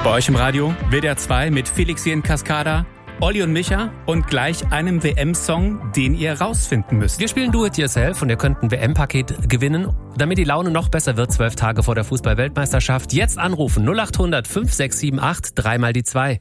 Bei euch im Radio WDR 2 mit Felix hier in Cascada, Olli und Micha und gleich einem WM-Song, den ihr rausfinden müsst. Wir spielen Do It Yourself und ihr könnt ein WM-Paket gewinnen. Damit die Laune noch besser wird, 12 Tage vor der Fußball-Weltmeisterschaft. Jetzt anrufen 0800 5678 3 mal die 2.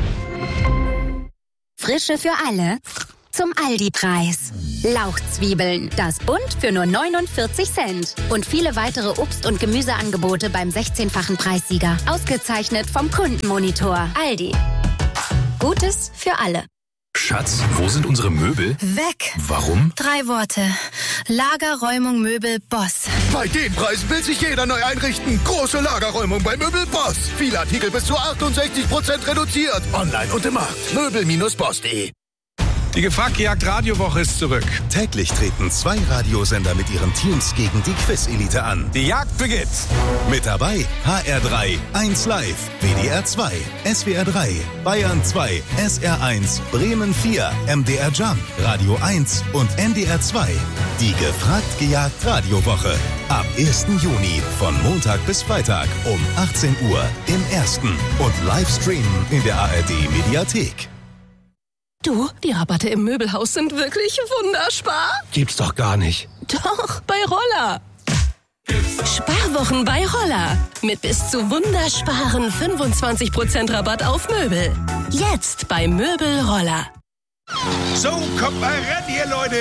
Frische für alle zum Aldi-Preis. Lauchzwiebeln, das Bund für nur 49 Cent. Und viele weitere Obst- und Gemüseangebote beim 16-fachen Preissieger. Ausgezeichnet vom Kundenmonitor. Aldi. Gutes für alle. Schatz, wo sind unsere Möbel? Weg. Warum? 3 Worte. Lagerräumung Möbel Boss. Bei den Preisen will sich jeder neu einrichten. Große Lagerräumung bei Möbel Boss. Viele Artikel bis zu 68% reduziert. Online und im Markt. Möbel-boss.de. Die Gefragt-Gejagt Radiowoche ist zurück. Täglich treten 2 Radiosender mit ihren Teams gegen die Quiz-Elite an. Die Jagd beginnt. Mit dabei HR3, 1 Live, WDR 2, SWR 3, Bayern 2, SR1, Bremen 4, MDR Jump, Radio 1 und NDR 2. Die Gefragt-Gejagt Radiowoche. Ab 1. Juni von Montag bis Freitag um 18 Uhr im Ersten und Livestreamen in der ARD-Mediathek. Du, die Rabatte im Möbelhaus sind wirklich wunderspar. Gibt's doch gar nicht. Doch, bei Roller. Sparwochen bei Roller. Mit bis zu wundersparen 25% Rabatt auf Möbel. Jetzt bei Möbel Roller. So, kommt mal ran hier, Leute.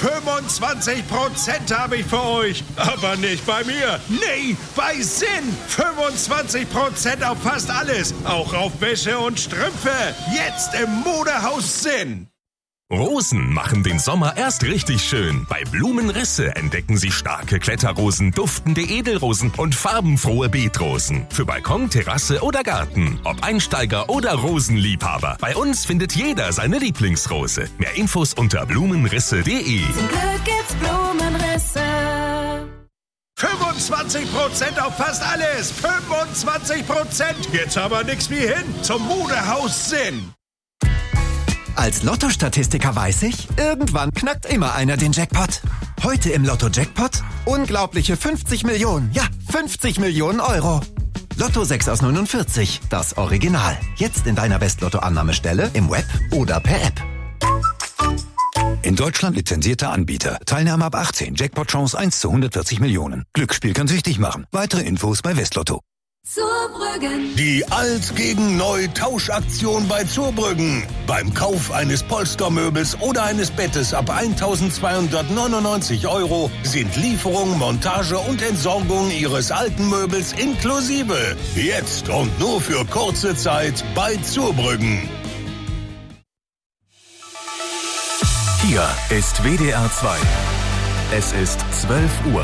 25% habe ich für euch. Aber nicht bei mir. Nee, bei Sinn. 25% auf fast alles. Auch auf Wäsche und Strümpfe. Jetzt im Modehaus Sinn. Rosen machen den Sommer erst richtig schön. Bei Blumenrisse entdecken Sie starke Kletterrosen, duftende Edelrosen und farbenfrohe Beetrosen. Für Balkon, Terrasse oder Garten. Ob Einsteiger oder Rosenliebhaber. Bei uns findet jeder seine Lieblingsrose. Mehr Infos unter blumenrisse.de. Zum Glück gibt's Blumenrisse. 25% auf fast alles. 25%. Jetzt aber nix wie hin zum Modehaus Sinn. Als Lotto-Statistiker weiß ich, irgendwann knackt immer einer den Jackpot. Heute im Lotto-Jackpot unglaubliche 50 Millionen. Ja, 50 Millionen Euro. Lotto 6 aus 49, das Original. Jetzt in deiner West-Lotto-Annahmestelle, im Web oder per App. In Deutschland lizenzierter Anbieter. Teilnahme ab 18. Jackpot-Chance 1 zu 140 Millionen. Glücksspiel kann süchtig machen. Weitere Infos bei Westlotto. Zurbrüggen. Die Alt gegen Neu Tauschaktion bei Zurbrüggen. Beim Kauf eines Polstermöbels oder eines Bettes ab 1.299 € sind Lieferung, Montage und Entsorgung Ihres alten Möbels inklusive. Jetzt und nur für kurze Zeit bei Zurbrüggen. Hier ist WDR 2. Es ist 12 Uhr.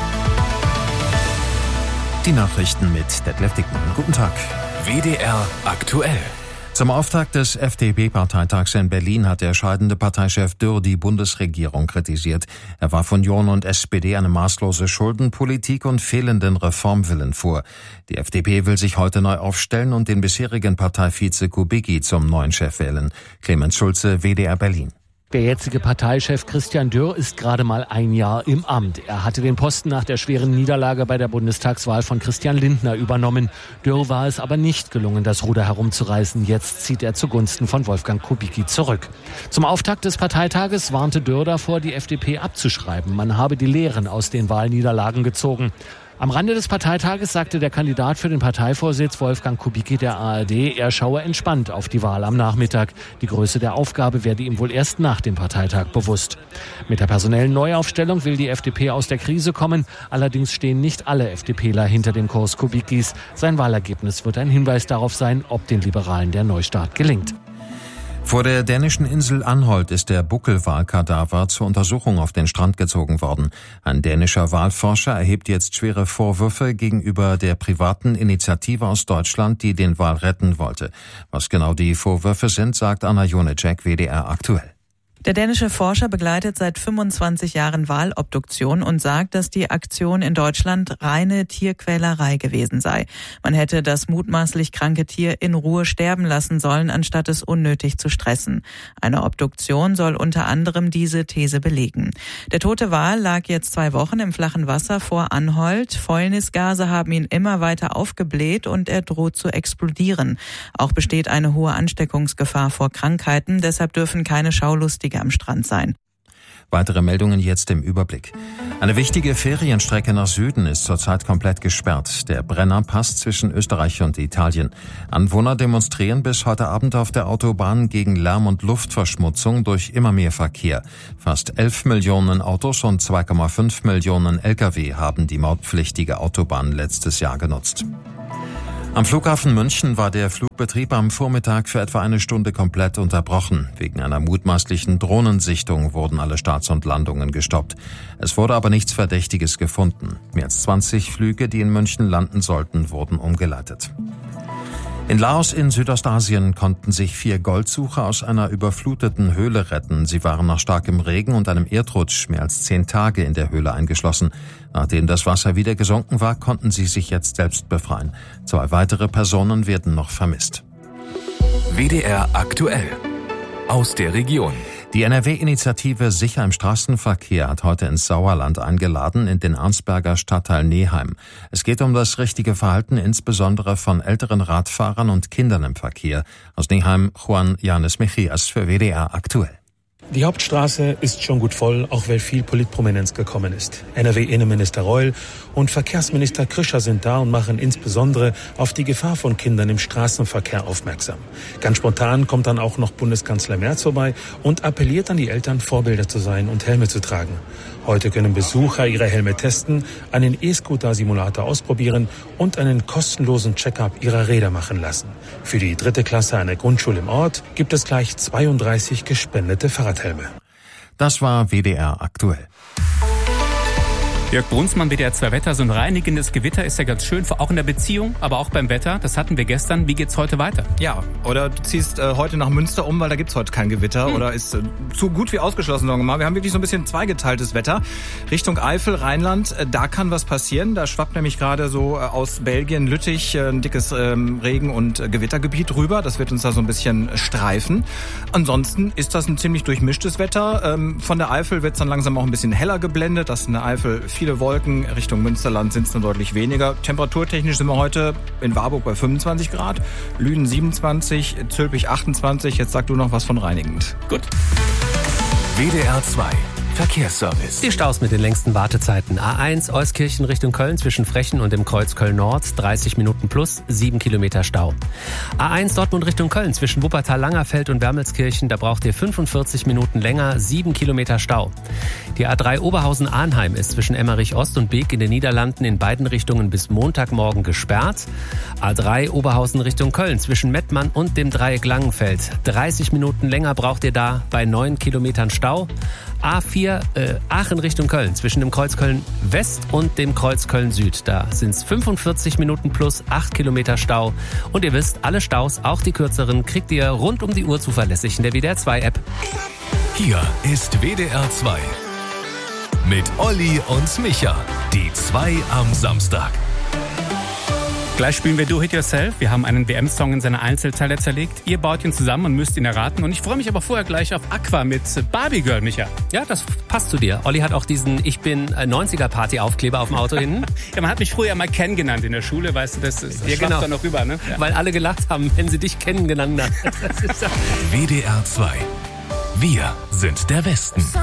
Die Nachrichten mit Detlef Dickmann. Guten Tag. WDR aktuell. Zum Auftakt des FDP-Parteitags in Berlin hat der scheidende Parteichef Dürr die Bundesregierung kritisiert. Er warf Union und SPD eine maßlose Schuldenpolitik und fehlenden Reformwillen vor. Die FDP will sich heute neu aufstellen und den bisherigen Parteivize Kubicki zum neuen Chef wählen. Clemens Schulze, WDR Berlin. Der jetzige Parteichef Christian Dürr ist gerade mal ein Jahr im Amt. Er hatte den Posten nach der schweren Niederlage bei der Bundestagswahl von Christian Lindner übernommen. Dürr war es aber nicht gelungen, das Ruder herumzureißen. Jetzt zieht er zugunsten von Wolfgang Kubicki zurück. Zum Auftakt des Parteitages warnte Dürr davor, die FDP abzuschreiben. Man habe die Lehren aus den Wahlniederlagen gezogen. Am Rande des Parteitages sagte der Kandidat für den Parteivorsitz Wolfgang Kubicki der ARD, er schaue entspannt auf die Wahl am Nachmittag. Die Größe der Aufgabe werde ihm wohl erst nach dem Parteitag bewusst. Mit der personellen Neuaufstellung will die FDP aus der Krise kommen. Allerdings stehen nicht alle FDPler hinter dem Kurs Kubickis. Sein Wahlergebnis wird ein Hinweis darauf sein, ob den Liberalen der Neustart gelingt. Vor der dänischen Insel Anholt ist der Buckelwalkadaver zur Untersuchung auf den Strand gezogen worden. Ein dänischer Walforscher erhebt jetzt schwere Vorwürfe gegenüber der privaten Initiative aus Deutschland, die den Wal retten wollte. Was genau die Vorwürfe sind, sagt Anna Jonecek, WDR aktuell. Der dänische Forscher begleitet seit 25 Jahren Walobduktion und sagt, dass die Aktion in Deutschland reine Tierquälerei gewesen sei. Man hätte das mutmaßlich kranke Tier in Ruhe sterben lassen sollen, anstatt es unnötig zu stressen. Eine Obduktion soll unter anderem diese These belegen. Der tote Wal lag jetzt 2 Wochen im flachen Wasser vor Anholt. Fäulnisgase haben ihn immer weiter aufgebläht und er droht zu explodieren. Auch besteht eine hohe Ansteckungsgefahr vor Krankheiten, deshalb dürfen keine Schaulustige am Strand sein. Weitere Meldungen jetzt im Überblick. Eine wichtige Ferienstrecke nach Süden ist zurzeit komplett gesperrt. Der Brennerpass zwischen Österreich und Italien. Anwohner demonstrieren bis heute Abend auf der Autobahn gegen Lärm- und Luftverschmutzung durch immer mehr Verkehr. Fast 11 Millionen Autos und 2,5 Millionen Lkw haben die mautpflichtige Autobahn letztes Jahr genutzt. Am Flughafen München war der Flugbetrieb am Vormittag für etwa 1 Stunde komplett unterbrochen. Wegen einer mutmaßlichen Drohnensichtung wurden alle Starts und Landungen gestoppt. Es wurde aber nichts Verdächtiges gefunden. Mehr als 20 Flüge, die in München landen sollten, wurden umgeleitet. In Laos in Südostasien konnten sich 4 Goldsucher aus einer überfluteten Höhle retten. Sie waren nach starkem Regen und einem Erdrutsch mehr als 10 Tage in der Höhle eingeschlossen. Nachdem das Wasser wieder gesunken war, konnten sie sich jetzt selbst befreien. 2 weitere Personen werden noch vermisst. WDR aktuell. Aus der Region. Die NRW-Initiative Sicher im Straßenverkehr hat heute ins Sauerland eingeladen, in den Arnsberger Stadtteil Neheim. Es geht um das richtige Verhalten, insbesondere von älteren Radfahrern und Kindern im Verkehr. Aus Neheim, Juan Janis Mejias für WDR aktuell. Die Hauptstraße ist schon gut voll, auch weil viel Politprominenz gekommen ist. NRW-Innenminister Reul und Verkehrsminister Krischer sind da und machen insbesondere auf die Gefahr von Kindern im Straßenverkehr aufmerksam. Ganz spontan kommt dann auch noch Bundeskanzler Merz vorbei und appelliert an die Eltern, Vorbilder zu sein und Helme zu tragen. Heute können Besucher ihre Helme testen, einen E-Scooter-Simulator ausprobieren und einen kostenlosen Check-up ihrer Räder machen lassen. Für die 3. Klasse einer Grundschule im Ort gibt es gleich 32 gespendete Fahrradhelme. Das war WDR aktuell. Jörg Brunsmann, WDR 2 Wetter. So ein reinigendes Gewitter ist ja ganz schön, auch in der Beziehung, aber auch beim Wetter. Das hatten wir gestern. Wie geht's heute weiter? Ja, oder du ziehst heute nach Münster um, weil da gibt's heute kein Gewitter oder ist zu gut wie ausgeschlossen, sagen wir mal. Wir haben wirklich so ein bisschen zweigeteiltes Wetter. Richtung Eifel, Rheinland, da kann was passieren. Da schwappt nämlich gerade so aus Belgien, Lüttich, ein dickes Regen- und Gewittergebiet rüber. Das wird uns da so ein bisschen streifen. Ansonsten ist das ein ziemlich durchmischtes Wetter. Von der Eifel wird's dann langsam auch ein bisschen heller geblendet. Das ist in der Eifel viele Wolken, Richtung Münsterland sind es nur deutlich weniger. Temperaturtechnisch sind wir heute in Warburg bei 25 Grad, Lünen 27, Zülpich 28. Jetzt sag du noch was von reinigend. Gut. WDR 2 Verkehrsservice. Die Staus mit den längsten Wartezeiten. A1 Euskirchen Richtung Köln zwischen Frechen und dem Kreuz Köln-Nord, 30 Minuten plus, 7 Kilometer Stau. A1 Dortmund Richtung Köln zwischen Wuppertal-Langerfeld und Wermelskirchen, da braucht ihr 45 Minuten länger, 7 Kilometer Stau. Die A3 Oberhausen-Arnheim ist zwischen Emmerich-Ost und Beek in den Niederlanden in beiden Richtungen bis Montagmorgen gesperrt. A3 Oberhausen Richtung Köln zwischen Mettmann und dem Dreieck Langenfeld. 30 Minuten länger braucht ihr da bei 9 Kilometern Stau. A4 Aachen Richtung Köln zwischen dem Kreuz Köln West und dem Kreuz Köln Süd. Da sind es 45 Minuten plus 8 Kilometer Stau. Und ihr wisst, alle Staus, auch die kürzeren, kriegt ihr rund um die Uhr zuverlässig in der WDR 2 App. Hier ist WDR 2 mit Olli und Micha. Die 2 am Samstag. Gleich spielen wir Do It Yourself. Wir haben einen WM-Song in seine Einzelteile zerlegt. Ihr baut ihn zusammen und müsst ihn erraten. Und ich freue mich aber vorher gleich auf Aqua mit Barbie Girl, Micha. Ja, das passt zu dir. Olli hat auch diesen Ich bin 90er-Party-Aufkleber auf dem Auto hinten. Ja, man hat mich früher mal Ken genannt in der Schule, weißt du, das schwappt genau. da noch rüber, ne? Ja. Weil alle gelacht haben, wenn sie dich Ken genannt haben. WDR 2. Wir sind der Westen.